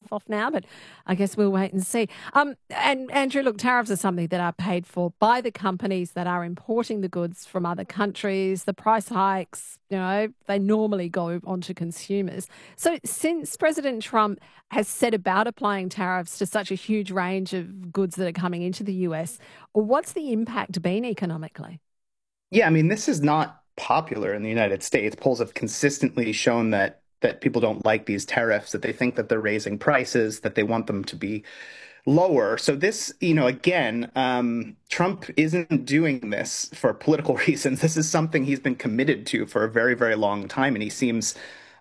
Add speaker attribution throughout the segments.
Speaker 1: off now, but I guess we'll wait and see. And Andrew, look, tariffs are something that are paid for by the companies that are importing the goods from other countries. The price hikes, they normally go onto consumers. So since President Trump has set about applying tariffs to such a huge range of goods that are coming into the US, what's the impact been economically?
Speaker 2: Yeah, I mean, this is not popular in the United States. Polls have consistently shown that people don't like these tariffs, that they think that they're raising prices, that they want them to be lower. So this, again, Trump isn't doing this for political reasons. This is something he's been committed to for a very, very long time, and he seems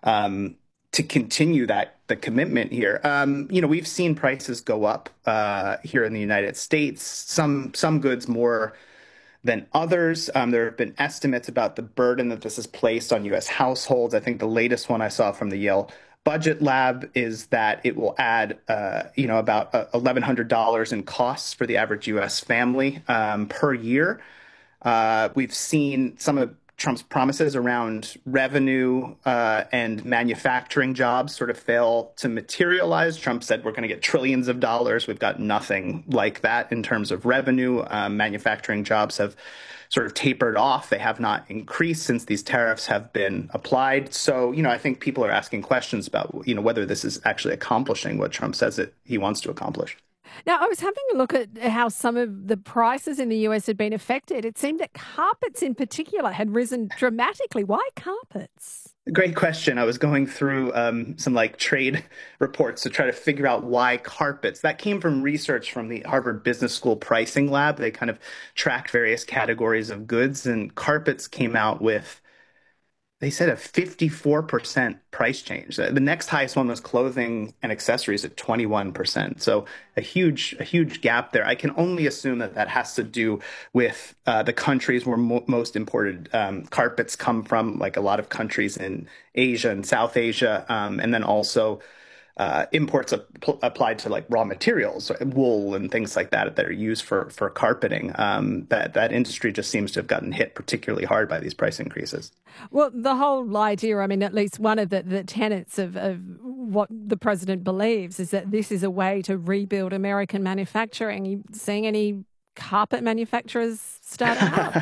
Speaker 2: to continue the commitment here. We've seen prices go up here in the United States. Some goods more than others. There have been estimates about the burden that this has placed on U.S. households. I think the latest one I saw from the Yale Budget Lab is that it will add, about $1,100 in costs for the average U.S. family per year. We've seen some of Trump's promises around revenue and manufacturing jobs sort of fail to materialize. Trump said we're going to get trillions of dollars. We've got nothing like that in terms of revenue. Manufacturing jobs have sort of tapered off. They have not increased since these tariffs have been applied. So, I think people are asking questions about, whether this is actually accomplishing what Trump says that he wants to accomplish.
Speaker 1: Now, I was having a look at how some of the prices in the US had been affected. It seemed that carpets in particular had risen dramatically. Why carpets?
Speaker 2: Great question. I was going through some trade reports to try to figure out why carpets. That came from research from the Harvard Business School Pricing Lab. They kind of tracked various categories of goods, and carpets came out with, they said, a 54% price change. The next highest one was clothing and accessories at 21%. So a huge gap there. I can only assume that has to do with the countries where most imported carpets come from, like a lot of countries in Asia and South Asia, and then also imports applied to raw materials, wool and things like that are used for carpeting. That industry just seems to have gotten hit particularly hard by these price increases.
Speaker 1: Well, the whole idea, I mean, at least one of the tenets of what the president believes is that this is a way to rebuild American manufacturing. Are you seeing any carpet manufacturers starting up?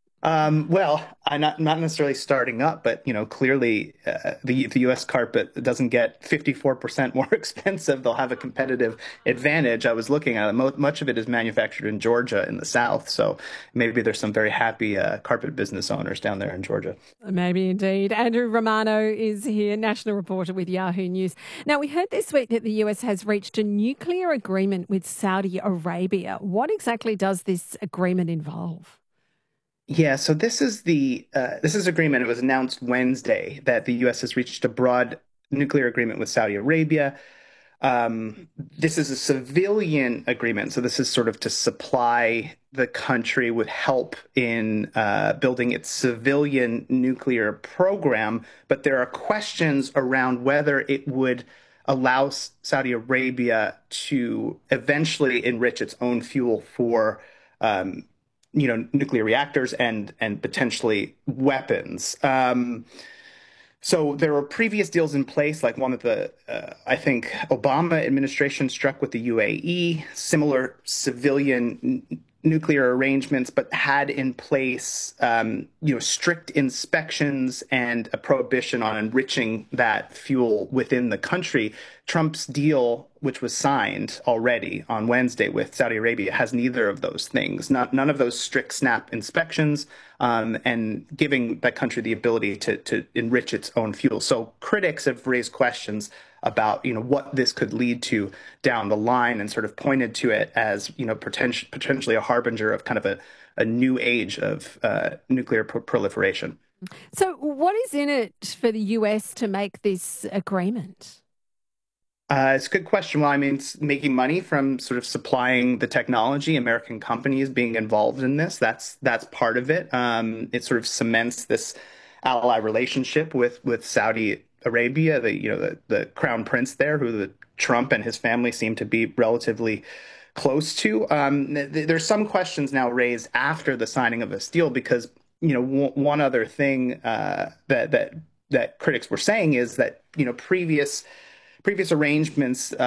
Speaker 2: Well, I'm not necessarily starting up, but clearly the U.S. carpet doesn't get 54% more expensive. They'll have a competitive advantage. I was looking at it. Much of it is manufactured in Georgia in the South, so maybe there's some very happy carpet business owners down there in Georgia.
Speaker 1: Maybe indeed. Andrew Romano is here, national reporter with Yahoo News. Now, we heard this week that the U.S. has reached a nuclear agreement with Saudi Arabia. What exactly does this agreement involve?
Speaker 2: Yeah, so this is agreement. It was announced Wednesday that the U.S. has reached a broad nuclear agreement with Saudi Arabia. This is a civilian agreement, so this is sort of to supply the country with help in building its civilian nuclear program. But there are questions around whether it would allow Saudi Arabia to eventually enrich its own fuel for nuclear reactors and potentially weapons. So there were previous deals in place, like one that I think Obama administration struck with the UAE, similar civilian nuclear arrangements, but had in place, strict inspections and a prohibition on enriching that fuel within the country. Trump's deal, which was signed already on Wednesday with Saudi Arabia, has neither of those things. None of those strict snap inspections, and giving that country the ability to enrich its own fuel. So critics have raised questions about what this could lead to down the line, and sort of pointed to it as potentially a harbinger of kind of a new age of nuclear proliferation.
Speaker 1: So what is in it for the US to make this agreement?
Speaker 2: It's a good question. Well, I mean, it's making money from sort of supplying the technology, American companies being involved in this. That's part of it. It sort of cements this ally relationship with Saudi Arabia, the crown prince there, who Trump and his family seem to be relatively close to. There's some questions now raised after the signing of this deal because one other thing that critics were saying is that previous arrangements